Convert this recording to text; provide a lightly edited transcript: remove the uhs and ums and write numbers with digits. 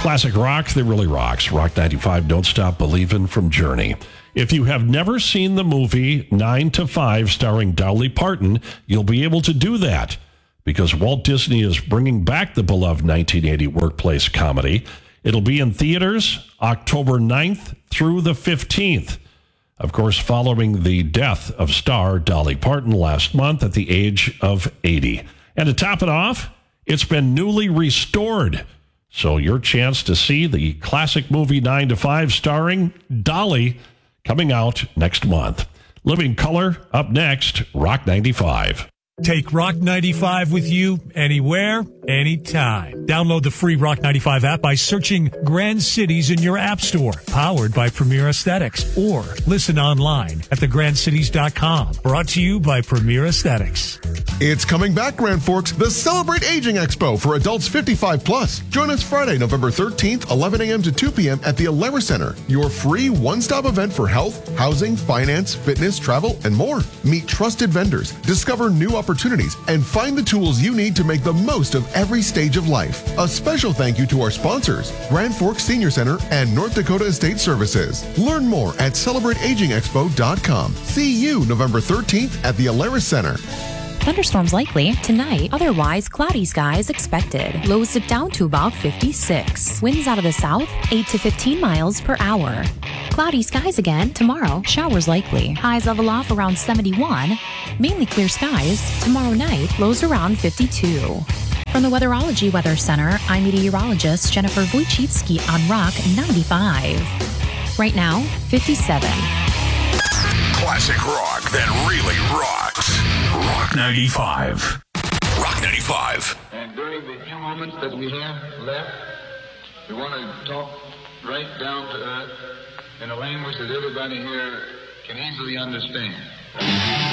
Classic rock that really rocks. Rock 95, Don't Stop Believin' from Journey. If you have never seen the movie 9 to 5 starring Dolly Parton, you'll be able to do that because Walt Disney is bringing back the beloved 1980 workplace comedy. It'll be in theaters October 9th through the 15th. Of course, following the death of star Dolly Parton last month at the age of 80. And to top it off, it's been newly restored. So your chance to see the classic movie 9 to 5 starring Dolly coming out next month. Living Color up next, Rock 95. Take Rock 95 with you anywhere, anytime. Download the free Rock 95 app by searching Grand Cities in your app store. Powered by Premier Aesthetics. Or listen online at thegrandcities.com. Brought to you by Premier Aesthetics. It's coming back, Grand Forks, the Celebrate Aging Expo for adults 55 plus. Join us Friday, November 13th, 11 a.m. to 2 p.m. at the Alara Center, your free one-stop event for health, housing, finance, fitness, travel, and more. Meet trusted vendors, discover new opportunities, and find the tools you need to make the most of every stage of life. A special thank you to our sponsors, Grand Forks Senior Center and North Dakota Estate Services. Learn more at celebrateagingexpo.com. See you November 13th at the Alara Center. Thunderstorms likely tonight. Otherwise, cloudy skies expected. Lows dip down to about 56. Winds out of the south, 8 to 15 miles per hour. Cloudy skies again tomorrow. Showers likely. Highs level off around 71. Mainly clear skies. Tomorrow night, lows around 52. From the Weatherology Weather Center, I'm meteorologist Jennifer Wojcicki on Rock 95. Right now, 57. Classic rock that really rocks. Rock 95. Rock 95. And during the few moments that we have left, we want to talk right down to earth in a language that everybody here can easily understand.